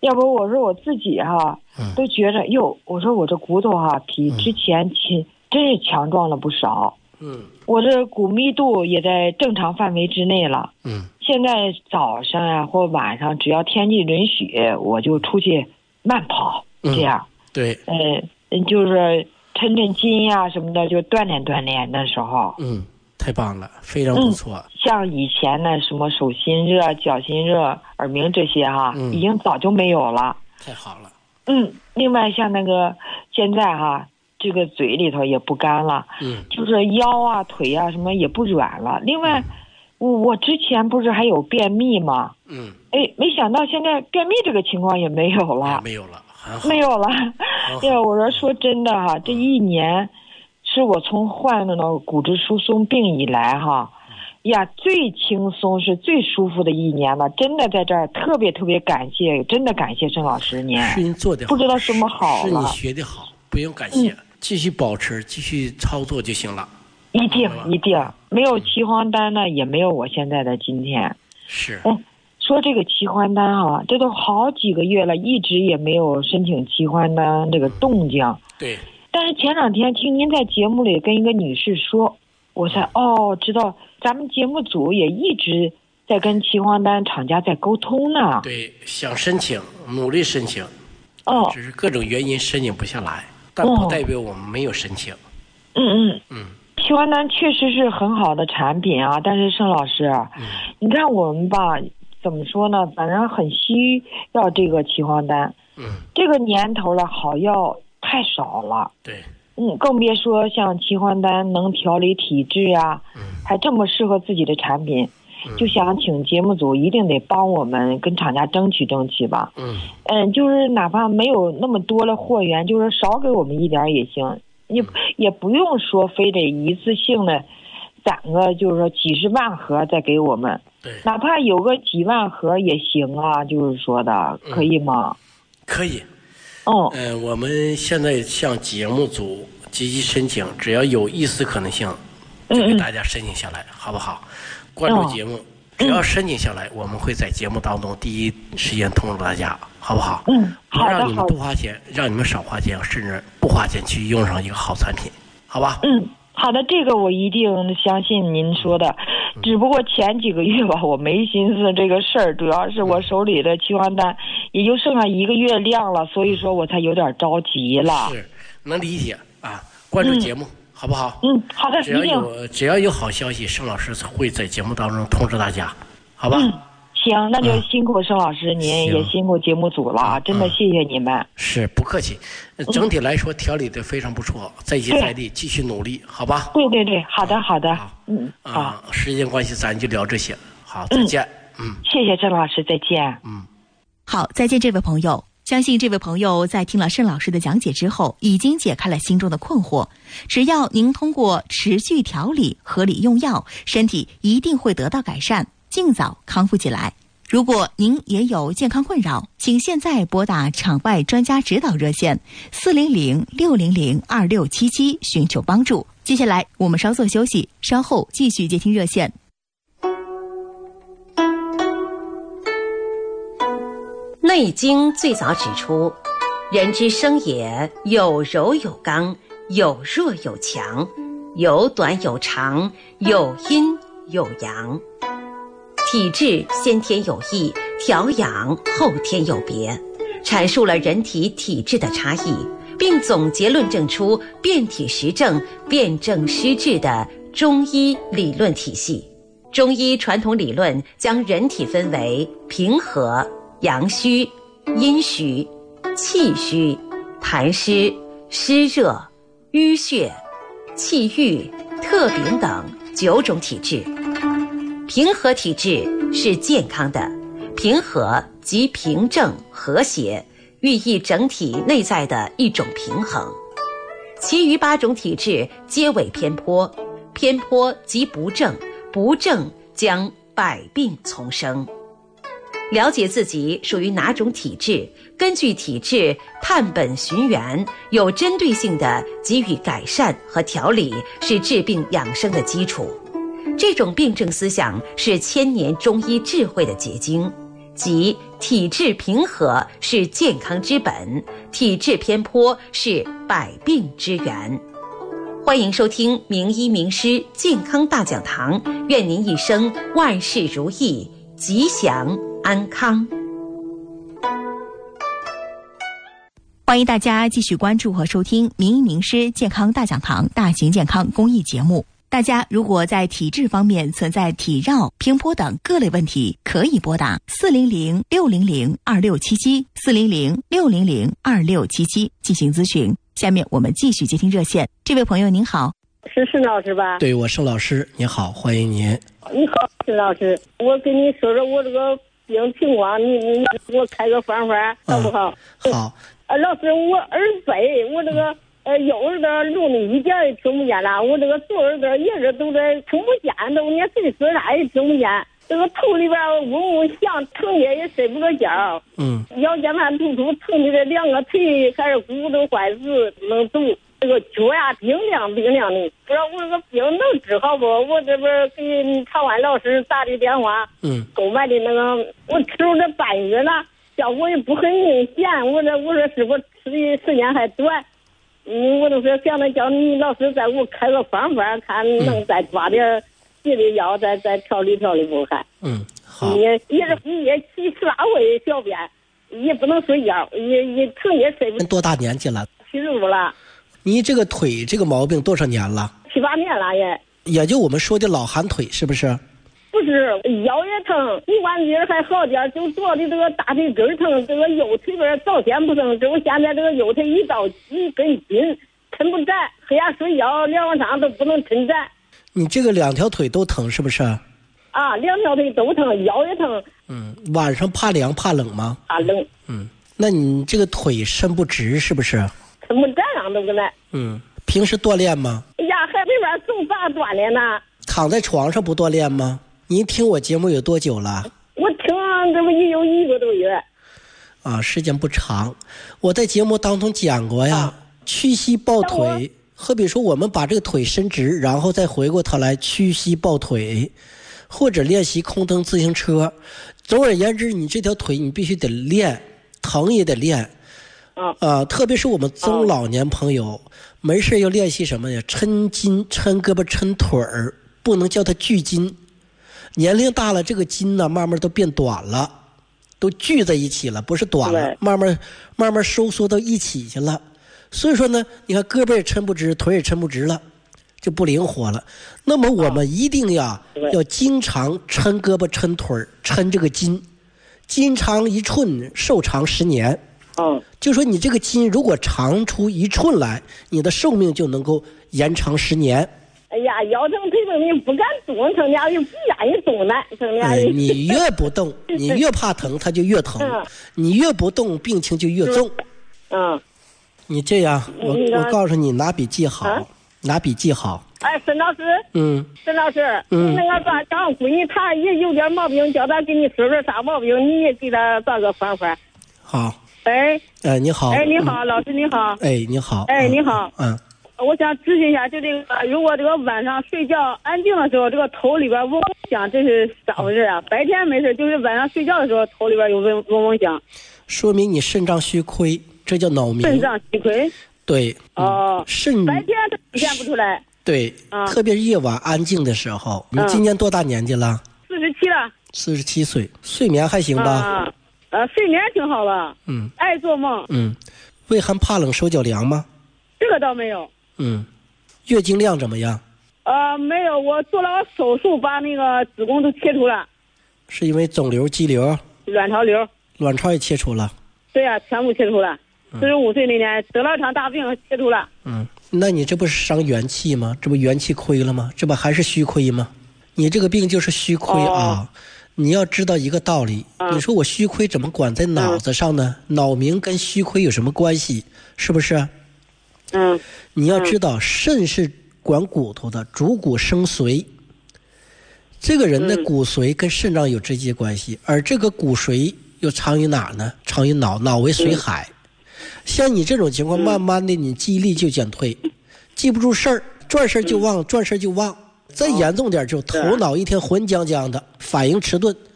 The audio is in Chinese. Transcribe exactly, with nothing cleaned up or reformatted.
要不我说我自己哈、嗯、都觉着哟，我说我这骨头哈、啊、比之前强、嗯、真是强壮了不少。 嗯， 我这骨密度也在正常范围之内了。 嗯， 现在早上啊或晚上，只要天气允许，我就出去慢跑， 嗯、 这样。 对， 嗯，就是抻抻筋呀、啊、什么的，就锻炼锻炼。那时候， 嗯，太棒了，非常不错。 嗯、像以前的什么手心热、脚心热、耳鸣这些哈、啊嗯， 已经早就没有了。 太好了。 嗯，另外像那个现在哈、啊。这个嘴里头也不干了， 嗯， 就是腰啊腿啊什么也不软了。另外，嗯、我我之前不是还有便秘吗？ 嗯， 哎，没想到现在便秘这个情况也没有了， 没有了，很好， 没有了。对，我说说真的哈，这一年是我从患了那骨质疏松病以来哈，呀最轻松是最舒服的一年了。真的在这儿特别特别感谢，真的感谢郑老师您， 是您做的好， 不知道什么好了， 是你学的好，不用感谢。嗯，继续保持，继续操作就行了。 一定一定，没有齐黄丹呢，也没有我现在的今天。 是。 嗯，说这个齐黄丹啊，这都好几个月了，一直也没有申请齐黄丹这个动静。 嗯、对。 但是前两天听您在节目里跟一个女士说，我才哦知道，咱们节目组也一直在跟齐黄丹厂家在沟通呢。 对，想申请，努力申请。 哦。 只是各种原因申请不下来。但不代表我们没有申请。 嗯嗯嗯， 齐黄丹确实是很好的产品啊，但是盛老师， 嗯， 你看我们吧，怎么说呢？反正很需要这个齐黄丹。 嗯， 这个年头了，好药太少了。 对。 嗯，更别说像齐黄丹能调理体质啊， 嗯， 还这么适合自己的产品。就想请节目组一定得帮我们跟厂家争取争取吧。 嗯嗯，就是哪怕没有那么多的货源，就是少给我们一点也行，也也不用说非得一次性的攒个就是说几十万盒再给我们。 对， 哪怕有个几万盒也行啊，就是说的，可以吗？ 嗯、可以。 哦。 嗯、呃，我们现在向节目组积极申请，只要有一丝可能性，就给大家申请下来，嗯、好不好？关注节目，哦、只要申请下来，嗯、我们会在节目当中第一时间通知大家，好不好？ 嗯，好的， 不让你们多花钱，让你们少花钱，甚至不花钱去用上一个好产品，好吧？ 嗯，好的，这个我一定相信您说的。嗯、只不过前几个月吧，我没心思这个事儿，主要是我手里的齐黄丹也就剩下一个月量了，所以说我才有点着急了。 是，能理解啊。关注节目。嗯好不好？ 嗯，好的， 只要有只要有好消息，盛老师会在节目当中通知大家，好吧？ 嗯，行，那就辛苦盛老师，嗯、您也辛苦节目组了啊，真的谢谢你们。嗯、 是不客气，整体来说调理的非常不错，再接再厉，继续努力，好吧？ 对对对，好的好的， 好嗯好、啊，时间关系咱就聊这些，好，再见。嗯， 嗯谢谢盛老师，再见。 嗯， 好，再见，这位朋友。相信这位朋友在听了盛老师的讲解之后，已经解开了心中的困惑。只要您通过持续调理、合理用药，身体一定会得到改善，尽早康复起来。如果您也有健康困扰，请现在拨打场外专家指导热线四零零六零零二六七七寻求帮助。接下来我们稍作休息，稍后继续接听热线。 《内经》最早指出，人之生也，有柔有刚，有弱有强，有短有长，有阴有阳。体质先天有异，调养后天有别，阐述了人体体质的差异，并总结论证出辨体实证、辨证施治的中医理论体系。中医传统理论将人体分为平和、阳虚、阴虚、气虚、痰湿、湿热、淤血、气郁、特禀等九种体质。平和体质是健康的，平和即平正和谐，寓意整体内在的一种平衡。其余八种体质皆为偏颇，偏颇即不正，不正将百病丛生。了解自己属于哪种体质，根据体质探本寻源，有针对性地给予改善和调理，是治病养生的基础。这种病症思想是千年中医智慧的结晶，即体质平和是健康之本，体质偏颇是百病之源。欢迎收听名医名师健康大讲堂，愿您一生万事如意，吉祥安康。 欢迎大家继续关注和收听名医名师健康大讲堂大型健康公益节目。大家如果在体质方面存在体绕、偏颇等各类问题，可以拨打四零零六零零二六七七四零零六零零二六七七进行咨询。下面我们继续接听热线。这位朋友您好。 是盛老师吧？ 对，我盛老师，你好，欢迎您。 你好，盛老师，我跟你说说我这个病情况，你你给我开个方法好不好？ 嗯、好。 呃，老师，我耳背，我这个呃右耳朵录的一点也听不见了，我这个左耳朵一直都在听不见，都连谁说啥也听不见。这个头里边嗡嗡响，疼的也睡不着觉。 嗯。 腰间盘突出，疼的这两个腿开始骨头坏死，能走。这个脚呀冰凉冰凉的，不知道我这个病能治好不？我这边给长安老师打的电话， 嗯， 购买的那个，我吃了这半月了。效果也不很明显，我这我说是不吃的时间还短，嗯，我都是想着叫你老师再给我开个方法，看能再抓点别的药，再再调理调理不看。 嗯，好。 也也是也七十八回小便，也不能睡觉，也也疼也睡不。 多大年纪了？ 七十五了。 你这个腿这个毛病多少年了？ 七八年了也。 也就我们说的老寒腿是不是？ 不是，腰也疼，骨关节还好点，就主要的这个大腿根疼，这个右腿边早先不疼，只有现在这个右腿一到一根筋，抻不展，黑夜睡觉两晚上都不能抻展。 你这个两条腿都疼是不是？ 啊，两条腿都疼，腰也疼。 嗯，晚上怕凉怕冷吗？ 怕冷。 嗯，那你这个腿伸不直是不是？ 抻不展上都跟来。 嗯，平时锻炼吗？ 哎呀，还没法总咋锻炼呢？ 躺在床上不锻炼吗？您听我节目有多久了？ 我听这不也有一个多月。 啊，时间不长。我在节目当中讲过呀，啊、屈膝抱腿，好比说我们把这个腿伸直，然后再回过头来屈膝抱腿，或者练习空蹬自行车。总而言之，你这条腿你必须得练，疼也得练。啊、呃，特别是我们中老年朋友，啊、没事要练习什么呀？抻筋、抻胳膊、抻腿儿，不能叫它聚筋。年龄大了，这个筋呢，慢慢都变短了，都聚在一起了，不是短了，慢慢慢慢收缩到一起去了。所以说呢，你看胳膊也抻不直，腿也抻不直了，就不灵活了。那么我们一定呀，要经常抻胳膊、抻腿儿，抻这个筋，筋长一寸，寿长十年。 嗯， 就说你这个筋如果长出一寸来，你的寿命就能够延长十年。 哎呀，腰疼腿疼，你不敢动，成家又不愿意动呢，成家。 哎，你越不动，你越怕疼，它就越疼；嗯、你越不动，病情就越重。 嗯， 你这样，我我告诉你，拿笔记好，啊、拿笔记好。 哎，沈老师， 嗯， 沈老师， 嗯， 你那个把刚闺女她也有点毛病，叫她给你说说啥毛病，你也给她找个方法。 好。 哎。 哎，你好。 哎，你好，嗯、老师你好。 哎，你好。 哎，你好。 嗯。 我想咨询一下，就这个，如果这个晚上睡觉安静的时候，这个头里边嗡嗡响，这是咋回事啊？白天没事，就是晚上睡觉的时候，头里边有嗡嗡嗡响， 说明你肾脏虚亏，这叫脑鸣。 肾脏虚亏。 对。 哦。 嗯、肾。 白天体现不出来。 对。啊、特别是夜晚安静的时候。你今年多大年纪了？ 四十七了。 四十七岁，睡眠还行吧？ 啊。呃，睡眠挺好的。 嗯。 爱做梦。 嗯。畏寒怕冷手脚凉吗？ 这个倒没有。 嗯，月经量怎么样？ 呃，没有，我做了个手术，把那个子宫都切除了。 是因为肿瘤、肌瘤、 卵巢瘤？ 卵巢也切除了。 对呀、啊，全部切除了。四十五岁那年得了场大病，切除了。 嗯，那你这不是伤元气吗？这不元气亏了吗？这不还是虚亏吗？你这个病就是虚亏啊！哦、你要知道一个道理，嗯、你说我虚亏怎么管在脑子上呢？嗯、脑鸣跟虚亏有什么关系？是不是？ 嗯， 你要知道，肾是管骨头的，主骨生髓。这个人的骨髓跟肾脏有直接关系，而这个骨髓又藏于哪儿呢？藏于脑，脑为髓海。像你这种情况，慢慢的你记忆力就减退，记不住事儿，转身就忘，转身就忘。再严重点就头脑一天浑僵僵的，反应迟钝，